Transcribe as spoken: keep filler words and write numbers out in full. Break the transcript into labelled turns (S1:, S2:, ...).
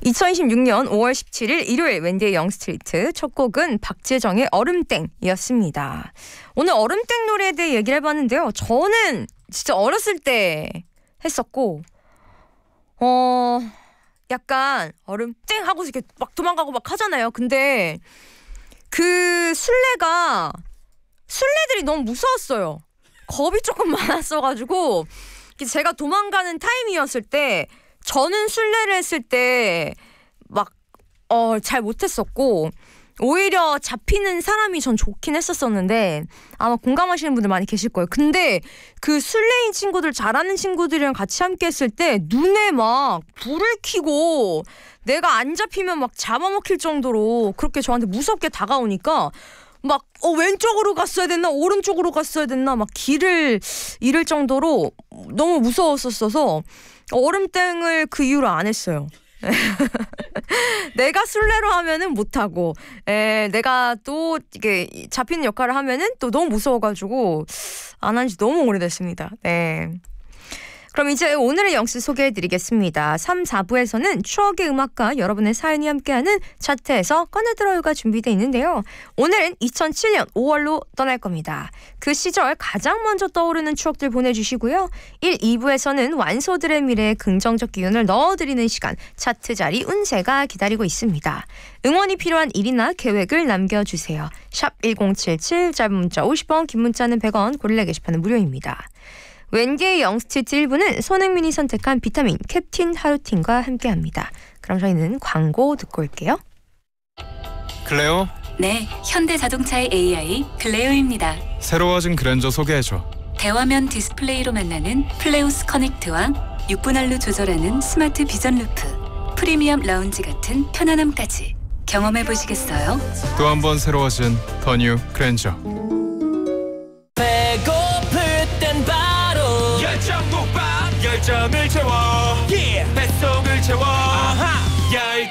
S1: 이천이십육 년 오월 십칠일 일요일 웬디의 영스트리트 첫 곡은 박재정의 얼음땡이었습니다. 오늘 얼음땡 노래에 대해 얘기를 해봤는데요. 저는 진짜 어렸을 때 했었고 어 약간 얼음땡 하고서 이렇게 막 도망가고 막 하잖아요. 근데 그 술래가 술래들이 너무 무서웠어요. 겁이 조금 많았어가지고 제가 도망가는 타임이었을 때 저는 술래를 했을 때 막 어, 잘 못했었고 오히려 잡히는 사람이 전 좋긴 했었었는데 아마 공감하시는 분들 많이 계실 거예요. 근데 그 술래인 친구들 잘하는 친구들이랑 같이 함께 했을 때 눈에 막 불을 켜고 내가 안 잡히면 막 잡아먹힐 정도로 그렇게 저한테 무섭게 다가오니까 막 어, 왼쪽으로 갔어야 됐나 오른쪽으로 갔어야 됐나 막 길을 잃을 정도로 너무 무서웠었어서 얼음땡을 그 이후로 안 했어요. 내가 술래로 하면은 못하고 에, 내가 또 이게 잡히는 역할을 하면은 또 너무 무서워가지고 안 한 지 너무 오래됐습니다. 네. 그럼 이제 오늘의 영스 소개해드리겠습니다. 삼, 사 부에서는 추억의 음악과 여러분의 사연이 함께하는 차트에서 꺼내들어요가 준비되어 있는데요. 오늘은 이천칠 년 오월로 떠날 겁니다. 그 시절 가장 먼저 떠오르는 추억들 보내주시고요. 일, 이 부에서는 완소들의 미래에 긍정적 기운을 넣어드리는 시간 차트 자리 운세가 기다리고 있습니다. 응원이 필요한 일이나 계획을 남겨주세요. 샵 일공칠칠 짧은 문자 오십 원 긴 문자는 백 원 고릴라 게시판은 무료입니다. 웬디의 영스트리트 일 부는 손흥민이 선택한 비타민 캡틴 하루틴과 함께합니다. 그럼 저희는 광고 듣고 올게요.
S2: 클레오?
S3: 네, 현대자동차의 에이아이 클레오입니다.
S2: 새로워진 그랜저 소개해줘.
S3: 대화면 디스플레이로 만나는 플레오스 커넥트와 육 분 할로 조절하는 스마트 비전 루프, 프리미엄 라운지 같은 편안함까지 경험해보시겠어요?
S2: 또 한 번 새로워진 더 뉴 그랜저.
S4: 배고플 땐 바로 열정 독박 열정을 채워 yeah. 뱃속을 채워 uh-huh.